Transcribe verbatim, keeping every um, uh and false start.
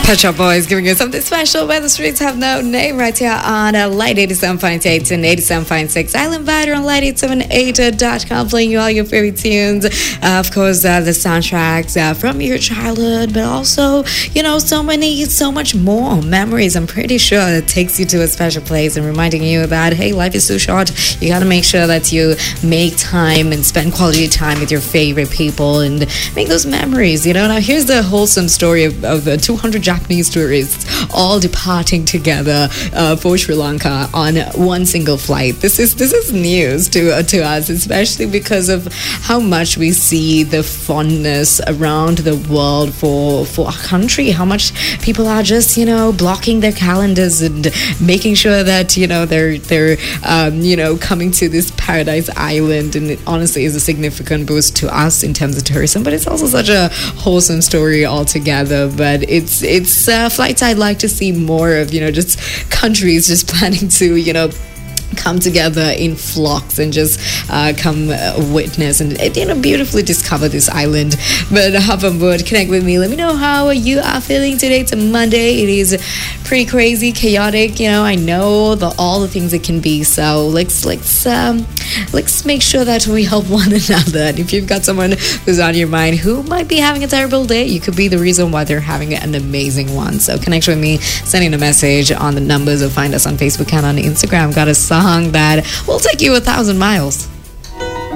Pet Shop Boys giving you something special where the streets have no name right here on uh, Light eighty-seven point eight and eighty-seven point six. Island Vider on Light eight seven eight dot com playing you all your favorite tunes. Uh, of course, uh, the soundtracks uh, from your childhood, but also, you know, so many, so much more memories. I'm pretty sure it takes you to a special place and reminding you that, hey, life is so short. You got to make sure that you make time and spend quality time with your favorite people and make those memories, you know. Now, here's the wholesome story of, of uh, two hundred Japanese tourists all departing together uh, for Sri Lanka on one single flight. This is this is news to uh, to us, especially because of how much we see the fondness around the world for for our country. How much people are just, you know, blocking their calendars and making sure that, you know, they're they're um, you know, coming to this paradise island. And it honestly is a significant boost to us in terms of tourism, but it's also such a wholesome story altogether. But it's it's It's uh, flights I'd like to see more of, you know, just countries just planning to, you know, come together in flocks and just uh, come uh, witness and, you know, beautifully discover this island. But hop on board, connect with me. Let me know how you are feeling today. It's a Monday. It is pretty crazy, chaotic. You know, I know the, all the things it can be. So let's let's um, let's make sure that we help one another. And if you've got someone who's on your mind who might be having a terrible day, you could be the reason why they're having an amazing one. So connect with me, send in a message on the numbers or find us on Facebook and on Instagram. Got a song that will take you a thousand miles.